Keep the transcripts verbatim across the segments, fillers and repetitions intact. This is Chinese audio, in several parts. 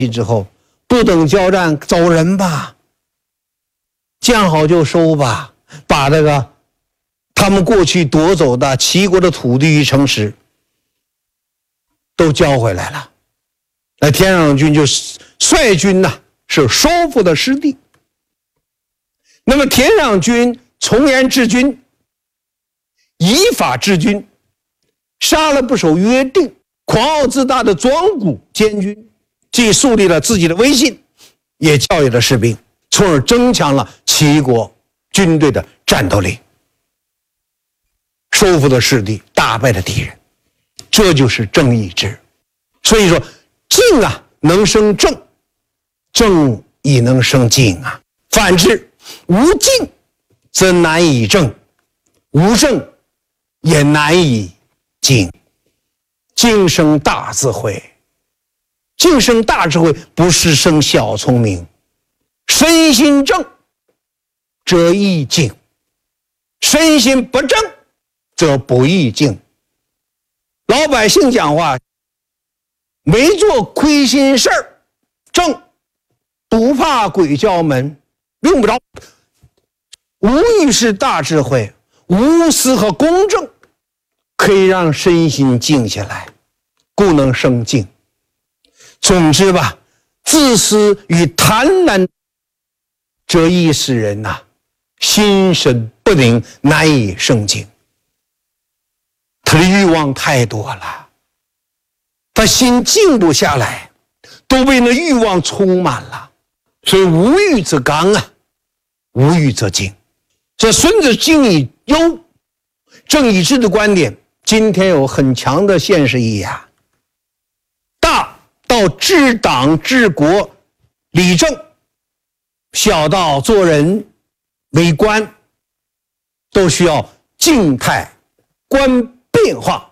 之后，不等交战，走人吧，见好就收吧，把这个他们过去夺走的齐国的土地与城池都交回来了。那天上军就率军呢，是收复的失地。那么田上军从严治军，以法治军，杀了不守约定、狂傲自大的庄谷监军，既树立了自己的威信，也教育了士兵，从而增强了齐国军队的战斗力，收复了失地，打败了敌人。这就是正义之。所以说静啊能生正，正亦能生静啊。反之，无静则难以正，无正也难以静。静生大智慧，静生大智慧，不是生小聪明。身心正则易静，身心不正则不易静。老百姓讲话，没做亏心事儿，正不怕鬼叫门，用不着。无欲是大智慧，无私和公正可以让身心静下来，故能生静。总之吧，自私与贪婪则易使人呐、啊、心神不宁，难以生静。他的欲望太多了，他心静不下来，都被那欲望充满了。所以无欲则刚啊，无欲则静。这孙子敬以忧正以治的观点，今天有很强的现实意义啊。大到治党治国理政，小到做人为官，都需要静态观变化，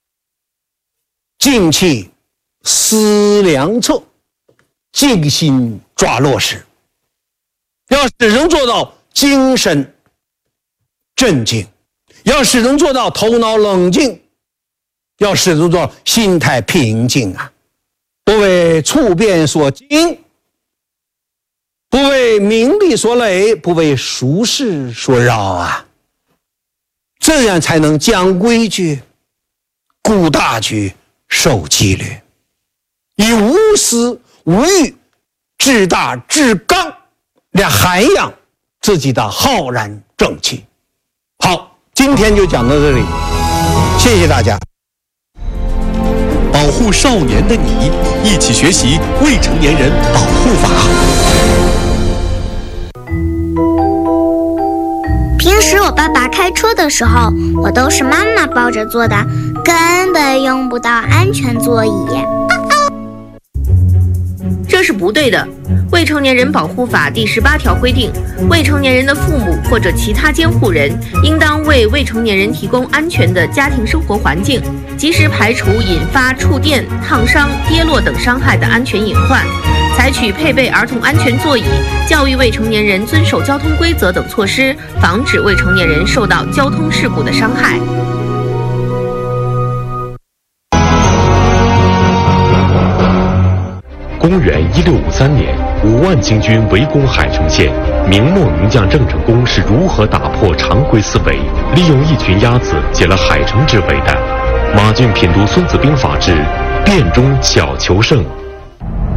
静气思良策，静心抓落实。要始终做到精神镇静，要始终做到头脑冷静，要始终做到心态平静啊！不为处变所惊，不为名利所累，不为俗事所扰啊！这样才能讲规矩、顾大局、守纪律，以无私无欲、治大治刚来涵养自己的浩然正气。好，今天就讲到这里，谢谢大家。 保护少年的你，一起学习未成年人保护法。 平时我爸爸开车的时候，我都是妈妈抱着坐的，根本用不到安全座椅。 这是不对的。未成年人保护法第十八条规定，未成年人的父母或者其他监护人应当为未成年人提供安全的家庭生活环境，及时排除引发触电、烫伤、跌落等伤害的安全隐患，采取配备儿童安全座椅、教育未成年人遵守交通规则等措施，防止未成年人受到交通事故的伤害。 公元一六五三年，五万清军围攻海城县，明末名将郑成功是如何打破常规思维，利用一群鸭子解了海城之围的？马俊品读《孙子兵法》之变中小求胜。